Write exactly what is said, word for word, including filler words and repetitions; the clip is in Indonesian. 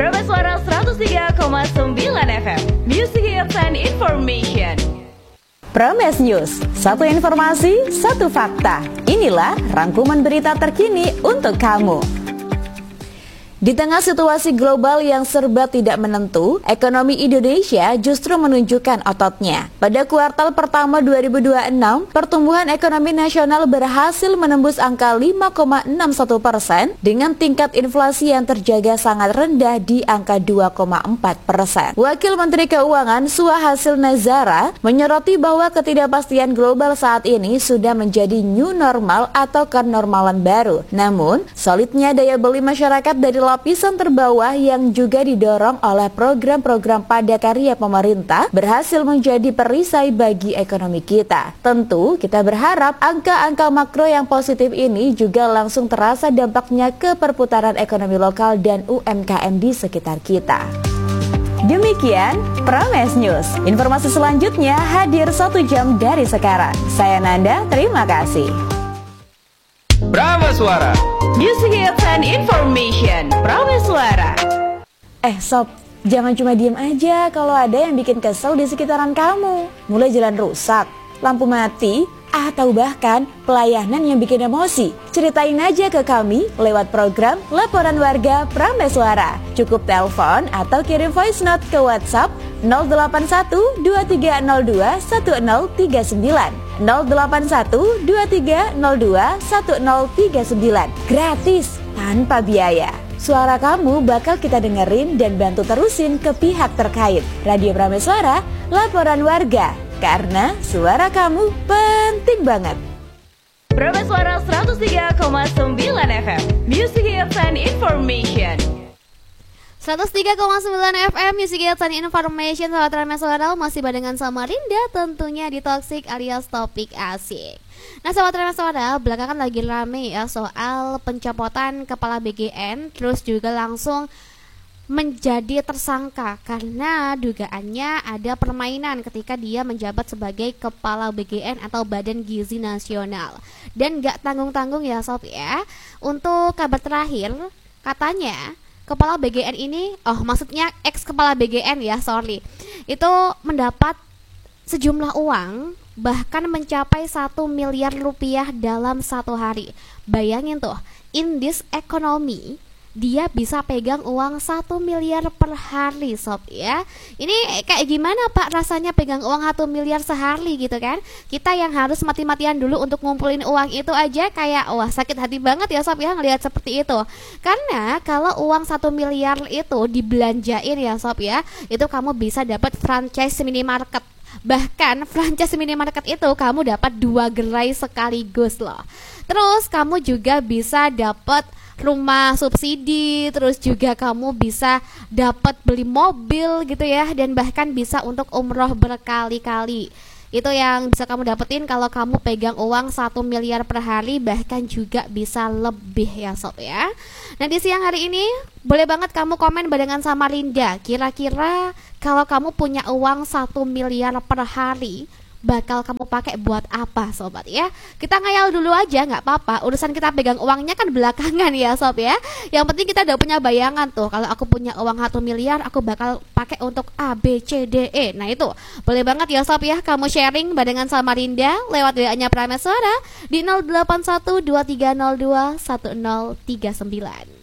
Prameswara seratus tiga koma sembilan F M, Music Hits and Information. Prames News, satu informasi, satu fakta. Inilah rangkuman berita terkini untuk kamu. Di tengah situasi global yang serba tidak menentu, ekonomi Indonesia justru menunjukkan ototnya. Pada kuartal pertama dua ribu dua puluh enam, pertumbuhan ekonomi nasional berhasil menembus angka lima koma enam satu persen dengan tingkat inflasi yang terjaga sangat rendah di angka dua koma empat persen. Wakil Menteri Keuangan Suhasil Nazara menyoroti bahwa ketidakpastian global saat ini sudah menjadi new normal atau kenormalan baru. Namun, solidnya daya beli masyarakat dari lapisan terbawah yang juga didorong oleh program-program padat karya pemerintah berhasil menjadi perisai bagi ekonomi kita. Tentu kita berharap angka-angka makro yang positif ini juga langsung terasa dampaknya ke perputaran ekonomi lokal dan U M K M di sekitar kita. Demikian Prames News. Informasi selanjutnya hadir satu jam dari sekarang. Saya Nanda, terima kasih. Prameswara, Music Hits and Information. Prameswara. Eh sob, jangan cuma diem aja kalau ada yang bikin kesel di sekitaran kamu. Mulai jalan rusak, lampu mati, atau bahkan pelayanan yang bikin emosi. Ceritain aja ke kami lewat program Laporan Warga Prameswara. Cukup telepon atau kirim voice note ke WhatsApp nol delapan satu dua tiga nol dua satu nol tiga sembilan nol delapan satu dua tiga nol dua satu nol tiga sembilan. Gratis, tanpa biaya. Suara kamu bakal kita dengerin dan bantu terusin ke pihak terkait. Radio Prameswara, Laporan Warga. Karena suara kamu penting banget. Prameswara seratus tiga koma sembilan F M, Music Hits and Information. seratus tiga koma sembilan F M, Music Hits and Information. Sahabat Prameswara, masih barengan sama Rinda tentunya di Toxic alias Topik Asik. Nah sahabat Prameswara, belakangan lagi rame ya soal pencopotan kepala B G N, terus juga langsung menjadi tersangka karena dugaannya ada permainan ketika dia menjabat sebagai kepala B G N atau Badan Gizi Nasional. Dan gak tanggung-tanggung ya sob ya. Untuk kabar terakhir, katanya kepala B G N ini, oh maksudnya ex kepala B G N ya, sorry, itu mendapat sejumlah uang bahkan mencapai satu miliar rupiah dalam satu hari. Bayangin tuh, in this economy dia bisa pegang uang satu miliar per hari sob ya. Ini kayak gimana pak rasanya pegang uang satu miliar sehari gitu kan. Kita yang harus mati-matian dulu untuk ngumpulin uang itu aja kayak wah sakit hati banget ya sob ya ngelihat seperti itu. Karena kalau uang satu miliar itu dibelanjain ya sob ya, itu kamu bisa dapat franchise minimarket. Bahkan franchise minimarket itu kamu dapat dua gerai sekaligus loh. Terus kamu juga bisa dapat rumah subsidi, terus juga kamu bisa dapat beli mobil gitu ya, dan bahkan bisa untuk umroh berkali-kali. Itu yang bisa kamu dapetin kalau kamu pegang uang satu miliar per hari, bahkan juga bisa lebih ya sob ya. Nah di siang hari ini boleh banget kamu komen barengan sama Linda. Kira-kira kalau kamu punya uang satu miliar per hari, bakal kamu pakai buat apa sobat ya? Kita ngayal dulu aja nggak apa-apa. Urusan kita pegang uangnya kan belakangan ya sob ya. Yang penting kita udah punya bayangan tuh. Kalau aku punya uang satu miliar, aku bakal pakai untuk A, B, C, D, E. Nah itu boleh banget ya sob ya. Kamu sharing barengan sama Rinda lewat W A-nya Prameswara di nol delapan satu dua tiga nol dua satu nol tiga sembilan.